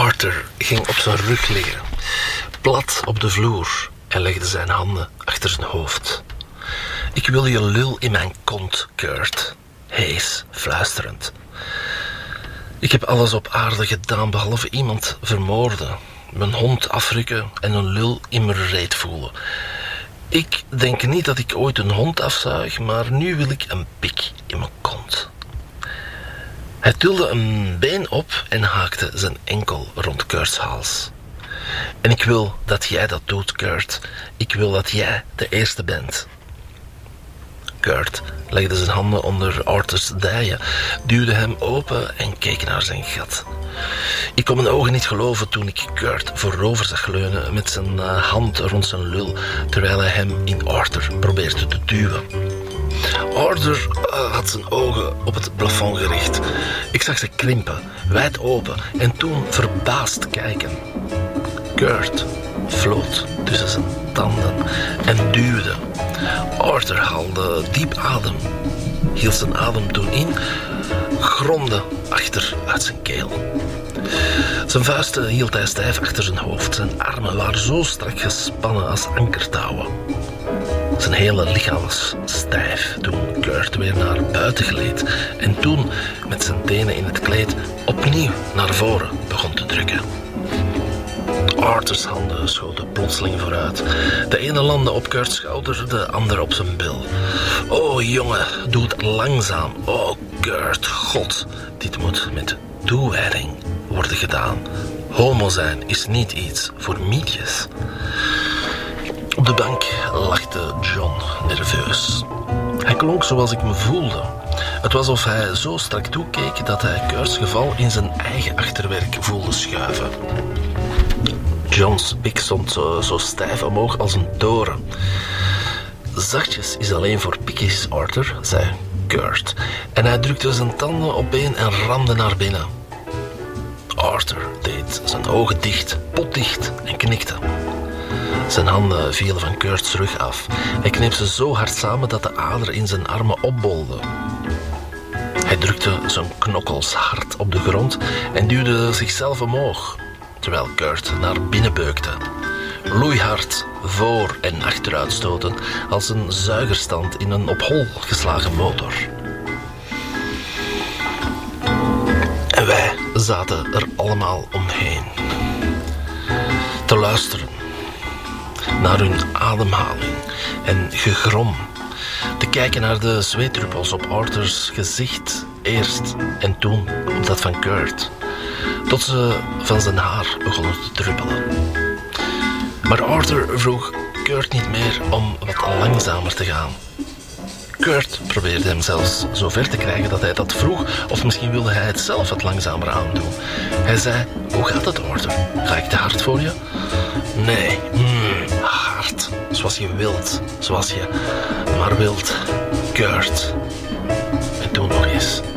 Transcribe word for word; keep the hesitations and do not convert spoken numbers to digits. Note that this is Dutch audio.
Arthur ging op zijn rug liggen, plat op de vloer, en legde zijn handen achter zijn hoofd. Ik wil je lul in mijn kont, Kurt, hees, fluisterend. Ik heb alles op aarde gedaan behalve iemand vermoorden, mijn hond afrukken en een lul in mijn reet voelen. Ik denk niet dat ik ooit een hond afzuig, maar nu wil ik een pik in mijn kont. Hij tilde een been op en haakte zijn enkel rond Kurt's hals. En ik wil dat jij dat doet, Kurt. Ik wil dat jij de eerste bent. Kurt legde zijn handen onder Arthur's dijen, duwde hem open en keek naar zijn gat. Ik kon mijn ogen niet geloven toen ik Kurt voorover zag leunen met zijn uh, hand rond zijn lul, terwijl hij hem in Arthur probeerde te duwen. Arthur uh, had zijn ogen op het plafond gericht. Ik zag ze krimpen, wijd open, en toen verbaasd kijken. Kurt floot tussen zijn tanden en duwde. Arthur haalde diep adem, hield zijn adem toen in, gromde achter uit zijn keel. Zijn vuisten hield hij stijf achter zijn hoofd. Zijn armen waren zo strak gespannen als ankertouwen. Zijn hele lichaam was stijf toen Kurt weer naar buiten gleed en toen met zijn tenen in het kleed opnieuw naar voren begon te drukken. Arthur's handen schoten plotseling vooruit. De ene landde op Kurt's schouder, de andere op zijn bil. Oh jongen, doe het langzaam. Oh Kurt, god, dit moet met toewijding worden gedaan. Homo zijn is niet iets voor mietjes. Op de bank lachte John nerveus. Hij klonk zoals ik me voelde. Het was alsof hij zo strak toekeek dat hij Kurt's geval in zijn eigen achterwerk voelde schuiven. John's pik stond zo, zo stijf omhoog als een toren. Zachtjes is alleen voor pikjes, Arthur, zei Kurt. En hij drukte zijn tanden opeen en ramde naar binnen. Arthur deed zijn ogen dicht, potdicht en knikte. Zijn handen vielen van Kurt's rug af. Hij kneep ze zo hard samen dat de aderen in zijn armen opbolden. Hij drukte zijn knokkels hard op de grond en duwde zichzelf omhoog, terwijl Kurt naar binnen beukte. Loeihard voor- en achteruit stoten als een zuigerstand in een op hol geslagen motor. En wij zaten er allemaal omheen, te luisteren naar hun ademhaling en gegrom, te kijken naar de zweetdruppels op Arthur's gezicht eerst en toen op dat van Kurt, tot ze van zijn haar begonnen te druppelen. Maar Arthur vroeg Kurt niet meer om wat langzamer te gaan. Kurt probeerde hem zelfs zo ver te krijgen dat hij dat vroeg, of misschien wilde hij het zelf wat langzamer aandoen. Hij zei, hoe gaat het, Arthur? Ga ik te hard voor je? Nee, mm, hard, zoals je wilt, zoals je maar wilt, Kurt. En toen nog eens.